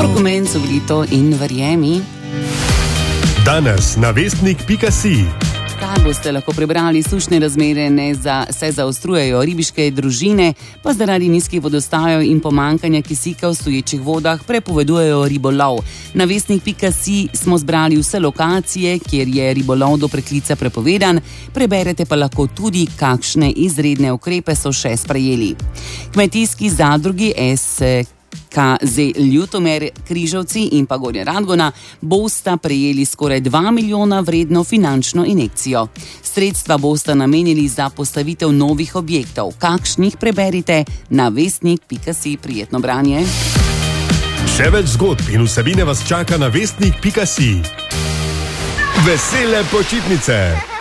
Argument so bili to in verjemi. Danes na vestnik.si. Kaj boste lahko prebrali? Sušne razmere se zaostrujejo, ribiške družine pa zaradi nizkih vodostajev in pomankanja kisika v stoječih vodah prepovedujejo ribolov. Na vestnik.si smo zbrali vse lokacije, kjer je ribolov do preklica prepovedan. Preberete pa lahko tudi, kakšne izredne ukrepe so še sprejeli. Kmetijski zadrugi SKZ Ljutomer, Križevci in pa Gornja Radgona bosta prejeli skoraj 2 milijona vredno finančno injekcijo. Sredstva bosta namenili za postavitev novih objektov. Kakšnih preberite na vestnik.si. Prijetno branje. Še več zgodb in vsebine vas čaka na vestnik.si. Vesele počitnice!